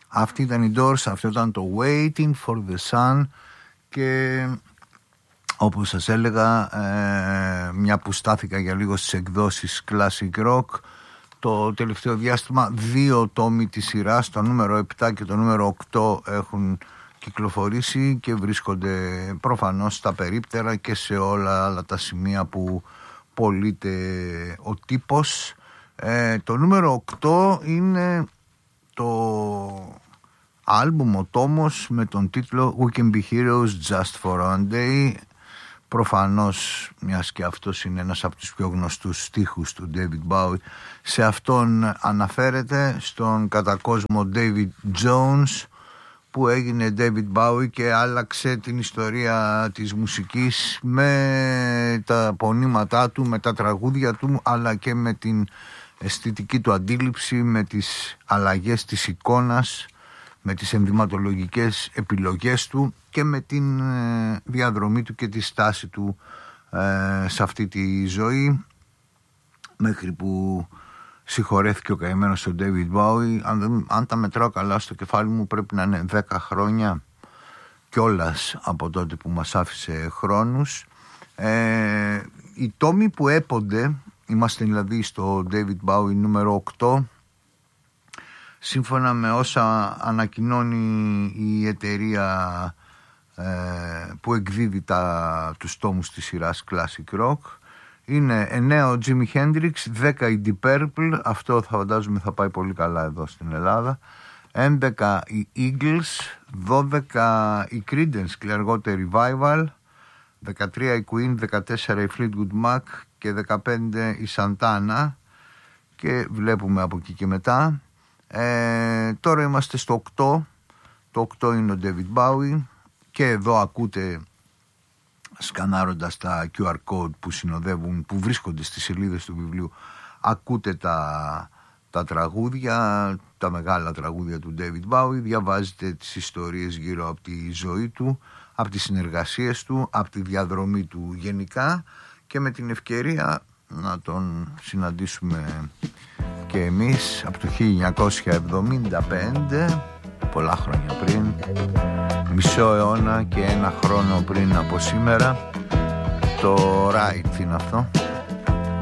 Αυτή ήταν η Doors, αυτό ήταν το Waiting for the Sun. Και όπως σας έλεγα, μια που στάθηκα για λίγο στις εκδόσεις Classic Rock, το τελευταίο διάστημα 2 τόμοι της σειράς, το νούμερο 7 και το νούμερο 8 έχουν κυκλοφορήσει και βρίσκονται προφανώς στα περίπτερα και σε όλα άλλα τα σημεία που πωλείται ο τύπος. Το νούμερο 8 είναι το άλμπουμ, ο τόμος με τον τίτλο We Can Be Heroes Just For One Day. Προφανώς, μιας και αυτός είναι ένας από τους πιο γνωστούς στίχους του David Bowie, σε αυτόν αναφέρεται, στον κατά κόσμο David Jones, που έγινε David Bowie και άλλαξε την ιστορία της μουσικής με τα πονήματά του, με τα τραγούδια του, αλλά και με την αισθητική του αντίληψη, με τις αλλαγές της εικόνας, με τις ενδυματολογικές επιλογές του και με την διαδρομή του και τη στάση του σε αυτή τη ζωή, μέχρι που συγχωρέθηκε ο καημένος ο David Bowie. Αν τα μετράω καλά στο κεφάλι μου, πρέπει να είναι 10 χρόνια κιόλας από τότε που μας άφησε χρόνους. Οι τόμοι που έπονται, είμαστε δηλαδή στο David Bowie νούμερο 8, σύμφωνα με όσα ανακοινώνει η εταιρεία που εκδίδει τους τόμους της σειράς Classic Rock, είναι 9 ο Jimi Hendrix, 10 η Deep Purple, αυτό θα φαντάζομαι θα πάει πολύ καλά εδώ στην Ελλάδα, 11 οι Eagles, 12 η Creedence Clearwater Revival, 13 η Queen, 14 η Fleetwood Mac και 15 η Santana, και βλέπουμε από εκεί και μετά. Τώρα είμαστε στο 8. Το 8 είναι ο David Bowie, και εδώ ακούτε, σκανάροντας τα QR code που συνοδεύουν, που βρίσκονται στις σελίδες του βιβλίου, ακούτε τα τραγούδια, τα μεγάλα τραγούδια του David Bowie, διαβάζετε τις ιστορίες γύρω από τη ζωή του, από τις συνεργασίες του, από τη διαδρομή του γενικά, και με την ευκαιρία να τον συναντήσουμε και εμείς από το 1975, πολλά χρόνια πριν, μισό αιώνα και 1 χρόνο πριν από σήμερα. Το Right είναι αυτό.